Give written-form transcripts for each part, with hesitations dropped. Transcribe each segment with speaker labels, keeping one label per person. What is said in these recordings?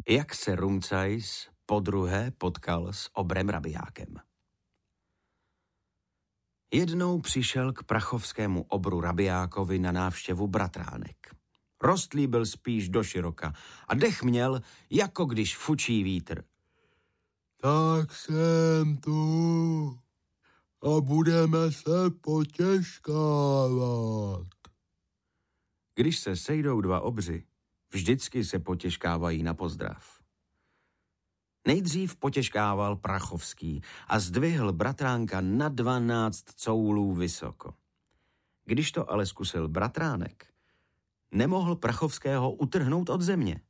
Speaker 1: Jak se Rumcajs podruhé potkal s Obrem Rabijákem. Jednou přišel k prachovskému Obru Rabijákovi na návštěvu bratránek. Rostlý byl spíš doširoka a dech měl, jako když fučí vítr.
Speaker 2: Tak jsem tu a budeme se potěškávat.
Speaker 1: Když se sejdou dva obři, vždycky se potěškávají na pozdrav. Nejdřív potěškával Prachovský a zdvihl bratránka na 12 coulů vysoko. Když to ale zkusil bratránek, nemohl Prachovského utrhnout od země.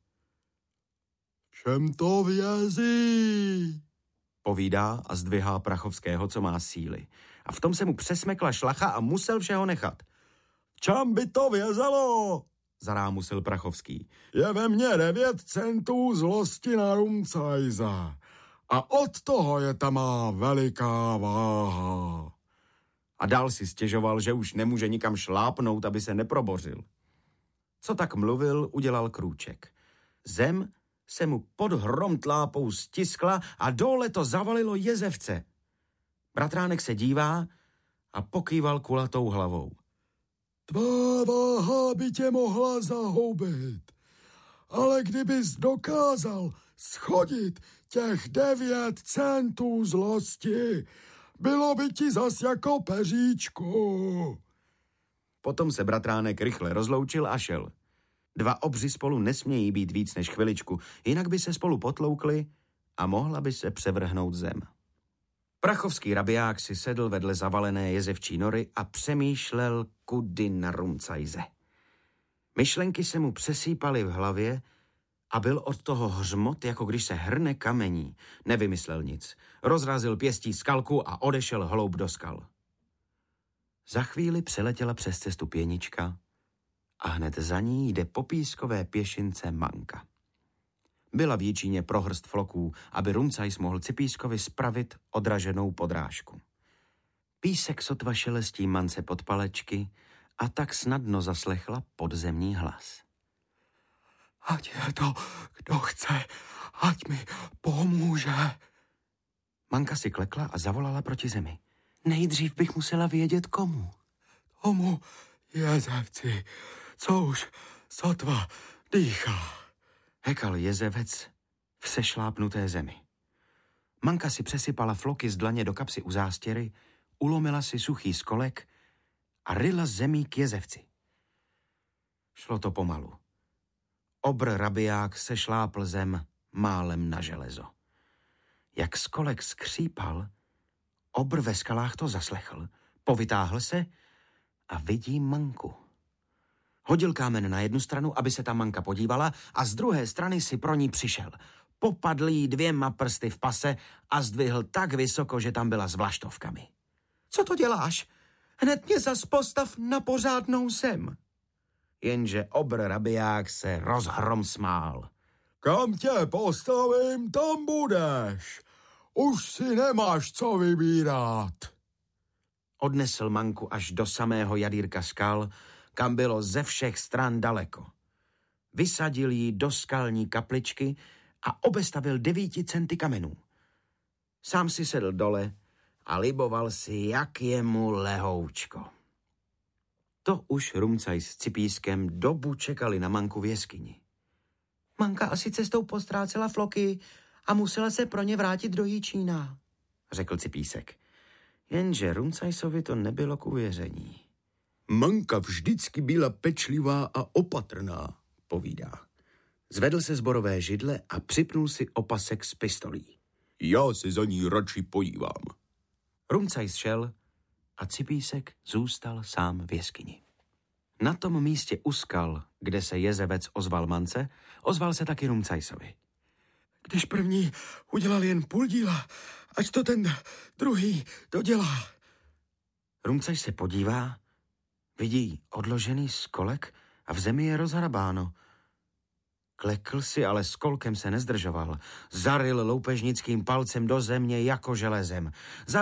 Speaker 2: Čem to vězí?
Speaker 1: Povídá a zdvihá Prachovského, co má síly. A v tom se mu přesmekla šlacha a musel všeho nechat.
Speaker 2: Čem by to vězelo?
Speaker 1: Zarámusil Prachovský.
Speaker 2: Je ve mně 9 centů zlosti na Rumcajsa. A od toho je ta má veliká váha.
Speaker 1: A dál si stěžoval, že už nemůže nikam šlápnout, aby se neprobořil. Co tak mluvil, udělal krůček. Zem se mu pod hromtlápou stiskla a dole to zavalilo jezevce. Bratránek se dívá a pokýval kulatou hlavou.
Speaker 2: Tvá váha by tě mohla zahoubit, ale kdybys dokázal schodit těch 9 centů zlosti, bylo by ti zas jako peříčku.
Speaker 1: Potom se bratránek rychle rozloučil a šel. Dva obři spolu nesmějí být víc než chviličku, jinak by se spolu potloukli a mohla by se převrhnout zem. Prachovský rabiják si sedl vedle zavalené jezevčí nory a přemýšlel, kudy na Rumcajse. Myšlenky se mu přesýpaly v hlavě a byl od toho hřmot, jako když se hrne kamení. Nevymyslel nic. Rozrazil pěstí skalku a odešel hloub do skal. Za chvíli přeletěla přes cestu pěnička a hned za ní jde po pískové pěšince Manka. Byla v jíčině prohrst floků, aby Rumcajs mohl Cipískovi spravit odraženou podrážku. Písek sotva šelestí Mance pod palečky a tak snadno zaslechla podzemní hlas.
Speaker 2: Ať je to, kdo chce, ať mi pomůže.
Speaker 1: Manka si klekla a zavolala proti zemi. Nejdřív bych musela vědět komu.
Speaker 2: Tomu jezevci, co už sotva dýchá.
Speaker 1: Hekal jezevec v sešlápnuté zemi. Manka si přesypala floky z dlaně do kapsy u zástěry, ulomila si suchý skolek a ryla zemí k jezevci. Šlo to pomalu. Obr Rabiják sešlápl zem málem na železo. Jak skolek skřípal, Obr ve skalách to zaslechl, povytáhl se a vidí Manku. Hodil kámen na jednu stranu, aby se ta Manka podívala, a z druhé strany si pro ní přišel. Popadl jí 2 prsty v pase a zdvihl tak vysoko, že tam byla s vlaštovkami. Co to děláš? Hned mě zas postav na pořádnou zem. Jenže Obr Rabiják se rozhrom smál.
Speaker 2: Kam tě postavím, tam budeš. Už si nemáš co vybírat.
Speaker 1: Odnesl Manku až do samého jadýrka skal, kam bylo ze všech stran daleko. Vysadil ji do skalní kapličky a obestavil 9 centy kamenů. Sám si sedl dole a liboval si, jak je mu lehoučko. To už Rumcajs s Cipískem dobu čekali na Manku v jeskyni. Manka asi cestou postrácela floky a musela se pro ně vrátit do Jíčína, řekl Cipísek. Jenže Rumcajsovi to nebylo k uvěření.
Speaker 2: Manka vždycky byla pečlivá a opatrná,
Speaker 1: povídá. Zvedl se z borové židle a připnul si opasek s pistolí.
Speaker 2: Já se za ní radši podívám.
Speaker 1: Rumcajs šel a Cipísek zůstal sám v jeskyni. Na tom místě u skal, kde se jezevec ozval Mance, ozval se taky Rumcajsovi.
Speaker 2: Když první udělal jen půl díla, ať to ten druhý dodělá.
Speaker 1: Rumcajs se podívá, vidí odložený skolek a v zemi je rozhrabáno. Klekl si, ale s kolkem se nezdržoval. Zaryl loupežnickým palcem do země jako železem.